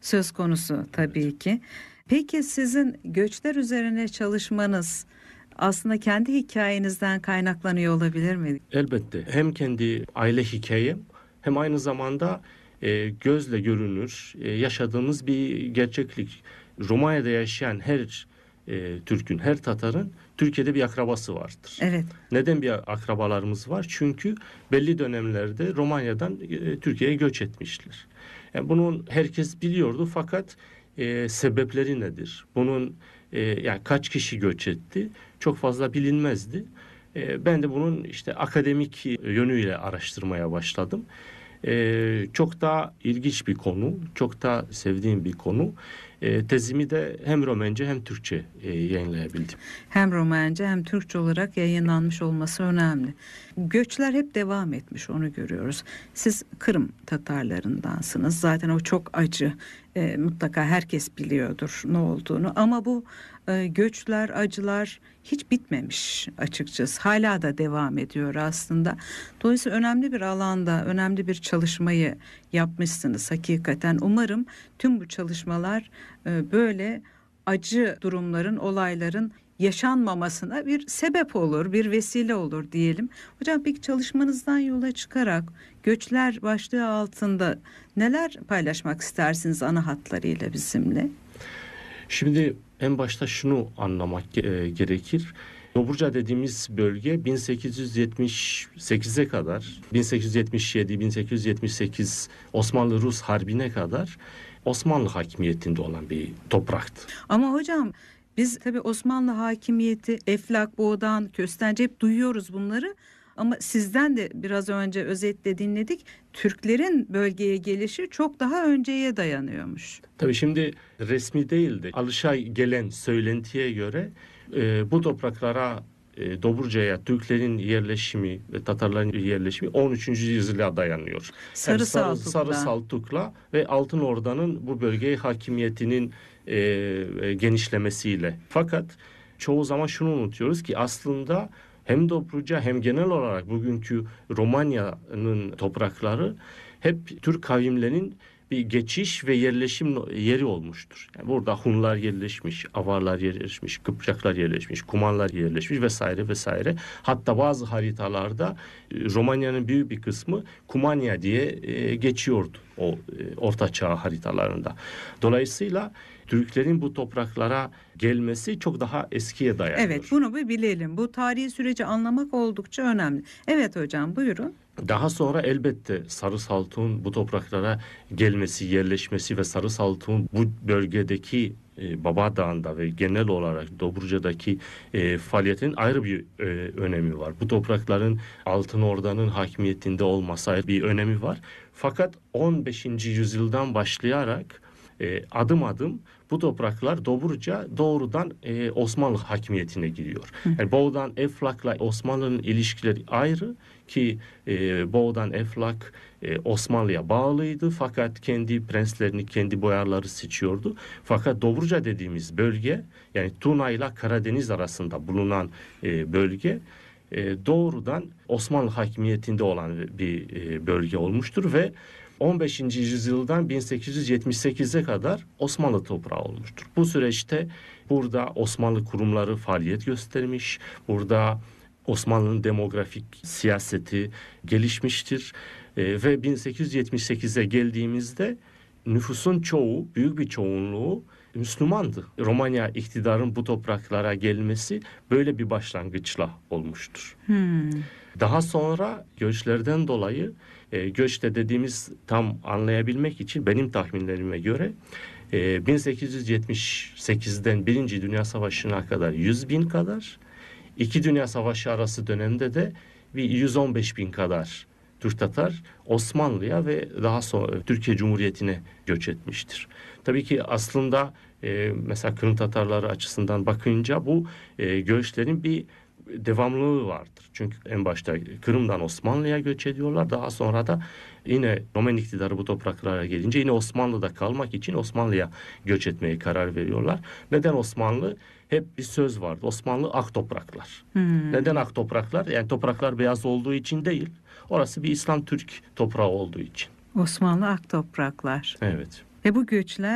söz konusu tabii ki. Peki sizin göçler üzerine çalışmanız aslında kendi hikayenizden kaynaklanıyor olabilir mi? Elbette hem kendi aile hikayem hem aynı zamanda gözle görünür yaşadığımız bir gerçeklik. Romanya'da yaşayan her Türk'ün, her Tatar'ın Türkiye'de bir akrabası vardır. Evet. Neden bir akrabalarımız var? Çünkü belli dönemlerde Romanya'dan Türkiye'ye göç etmişler. Yani bunun herkes biliyordu fakat sebepleri nedir? Bunun yani kaç kişi göç etti? Çok fazla bilinmezdi. Ben de bunun işte akademik yönüyle araştırmaya başladım. Çok da ilginç bir konu, çok da sevdiğim bir konu. Tezimi de hem Romence hem Türkçe yayınlayabildim. Hem Romence hem Türkçe olarak yayınlanmış olması önemli. Göçler hep devam etmiş, onu görüyoruz. Siz Kırım Tatarlarındansınız. Zaten o çok acı. Mutlaka herkes biliyordur ne olduğunu. Ama bu göçler, acılar hiç bitmemiş açıkçası. Hala da devam ediyor aslında. Dolayısıyla önemli bir alanda, önemli bir çalışmayı yapmışsınız hakikaten. Umarım tüm bu çalışmalar böyle acı durumların, olayların yaşanmamasına bir sebep olur, bir vesile olur diyelim. Hocam peki çalışmanızdan yola çıkarak göçler başlığı altında neler paylaşmak istersiniz ana hatlarıyla bizimle? Şimdi en başta şunu anlamak gerekir. Dobruca dediğimiz bölge 1878'e kadar, 1877-1878 Osmanlı-Rus Harbi'ne kadar Osmanlı hakimiyetinde olan bir topraktı. Ama hocam biz tabii Osmanlı hakimiyeti, Eflak, Boğdan, Köstence hep duyuyoruz bunları. Ama sizden de biraz önce özetle dinledik. Türklerin bölgeye gelişi çok daha önceye dayanıyormuş. Tabii şimdi resmi değildi. Alışagelen söylentiye göre bu topraklara Dobruca'ya Türklerin yerleşimi ve Tatarların yerleşimi 13. yüzyıla dayanıyor. Sarı Saltuk'la ve Altın Orda'nın bu bölgeye hakimiyetinin genişlemesiyle. Fakat çoğu zaman şunu unutuyoruz ki aslında hem Dobruca hem genel olarak bugünkü Romanya'nın toprakları hep Türk kavimlerinin bir geçiş ve yerleşim yeri olmuştur. Yani burada Hunlar yerleşmiş, Avarlar yerleşmiş, Kıpçaklar yerleşmiş, Kumanlar yerleşmiş vesaire vesaire. Hatta bazı haritalarda Romanya'nın büyük bir kısmı Kumanya diye geçiyordu o Orta Çağ haritalarında. Dolayısıyla Türklerin bu topraklara gelmesi çok daha eskiye dayanıyor. Evet, bunu bir bilelim. Bu tarihi süreci anlamak oldukça önemli. Evet hocam, buyurun. Daha sonra elbette Sarı Saltuk'un bu topraklara gelmesi, yerleşmesi ve Sarı Saltuk'un bu bölgedeki Baba Dağı'nda ve genel olarak Dobruca'daki faaliyetinin ayrı bir önemi var. Bu toprakların Altın Orda'nın hakimiyetinde olması ayrı bir önemi var. Fakat 15. yüzyıldan başlayarak adım adım bu topraklar Dobruca doğrudan Osmanlı hakimiyetine giriyor. Yani Boğdan Eflak'la Osmanlı'nın ilişkileri ayrı ki Boğdan Eflak Osmanlı'ya bağlıydı fakat kendi prenslerini, kendi boyarları seçiyordu. Fakat Dobruca dediğimiz bölge yani Tuna ile Karadeniz arasında bulunan bölge doğrudan Osmanlı hakimiyetinde olan bir bölge olmuştur ve 15. yüzyıldan 1878'e kadar Osmanlı toprağı olmuştur. Bu süreçte burada Osmanlı kurumları faaliyet göstermiş, burada Osmanlı'nın demografik siyaseti gelişmiştir ve 1878'e geldiğimizde nüfusun çoğu, büyük bir çoğunluğu Müslümandı. Romanya iktidarın bu topraklara gelmesi böyle bir başlangıçla olmuştur. Daha sonra göçlerden dolayı göçte dediğimiz tam anlayabilmek için benim tahminlerime göre 1878'den Birinci Dünya Savaşı'na kadar 100.000 kadar, İki Dünya Savaşı arası dönemde de bir 115.000 kadar Türk Tatar Osmanlı'ya ve daha sonra Türkiye Cumhuriyeti'ne göç etmiştir. Tabii ki aslında mesela Kırım Tatarları açısından bakınca bu göçlerin bir devamlılığı vardır. Çünkü en başta Kırım'dan Osmanlı'ya göç ediyorlar. Daha sonra da yine Roman iktidarı bu topraklara gelince yine Osmanlı'da kalmak için Osmanlı'ya göç etmeye karar veriyorlar. Neden Osmanlı? Hep bir söz vardı. Osmanlı ak topraklar. Neden ak topraklar? Yani topraklar beyaz olduğu için değil. Orası bir İslam Türk toprağı olduğu için. Osmanlı ak topraklar. Evet. Ve bu göçler